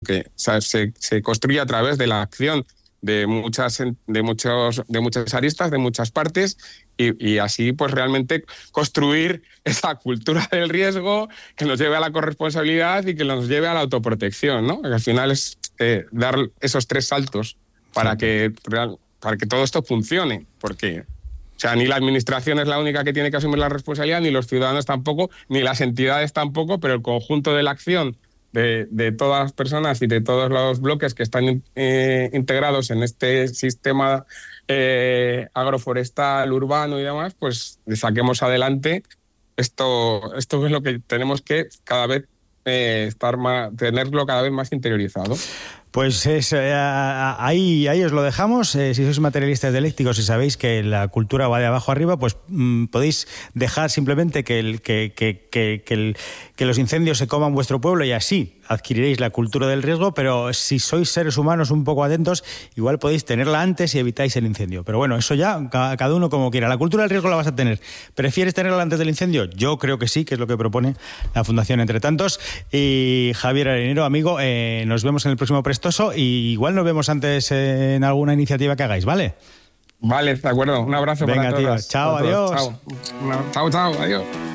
que se construye a través de la acción de muchas aristas, de muchas partes, y así pues realmente construir esa cultura del riesgo que nos lleve a la corresponsabilidad y que nos lleve a la autoprotección, ¿no? Que al final es dar esos 3 saltos para que todo esto funcione, porque ni la administración es la única que tiene que asumir la responsabilidad, ni los ciudadanos tampoco, ni las entidades tampoco, pero el conjunto de la acción de todas las personas y de todos los bloques que están integrados en este sistema agroforestal, urbano y demás, pues saquemos adelante esto es lo que tenemos que cada vez tenerlo cada vez más interiorizado. Pues ahí os lo dejamos. Si sois materialistas dialécticos y sabéis que la cultura va de abajo arriba, pues podéis dejar simplemente que los incendios se coman vuestro pueblo y así adquiriréis la cultura del riesgo, pero si sois seres humanos un poco atentos, igual podéis tenerla antes y evitáis el incendio. Pero bueno, eso ya cada uno como quiera. La cultura del riesgo la vas a tener. ¿Prefieres tenerla antes del incendio? Yo creo que sí, que es lo que propone la Fundación Entre Tantos. Y Javier Arenero, amigo, nos vemos en el próximo Prestoso y igual nos vemos antes en alguna iniciativa que hagáis, ¿vale? Vale, de acuerdo. Un abrazo. Venga, para todos. Chao, adiós. Chao, adiós.